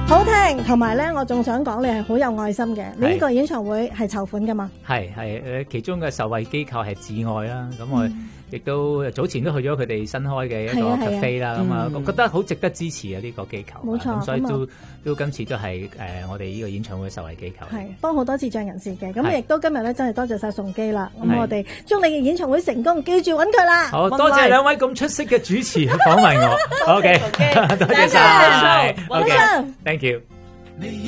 好聽，同埋咧，我仲想講你係好有愛心嘅。你呢個演唱會係籌款噶嘛？ 係其中嘅受惠機構係至愛啦。咁我亦都早前都去咗佢哋新開嘅一個 cafe 啦。咁啊，我覺得好值得支持啊！呢個機構。 冇錯。 咁所以都今次都係我哋呢個演唱會嘅受惠機構。 係幫好多智障人士嘅。咁亦都今日咧真係多謝晒崇基啦。咁我哋祝你嘅演唱會成功，記住揾佢啦。 好多謝兩位咁出色嘅主持訪問我。OK， 多謝晒。OK，Thank you。